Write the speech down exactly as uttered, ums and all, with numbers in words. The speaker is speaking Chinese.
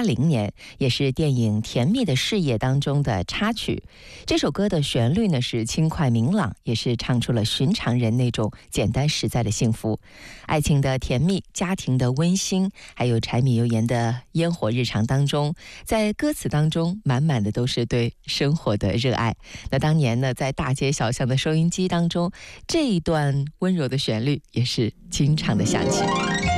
零年，也是电影《甜蜜的事业》当中的插曲。这首歌的旋律呢是轻快明朗，也是唱出了寻常人那种简单实在的幸福，爱情的甜蜜，家庭的温馨，还有柴米油盐的烟火日常当中，在歌词当中满满的都是对生活的热爱。那当年呢，在大街小巷的收音机当中，这一段温柔的旋律也是经常的响起。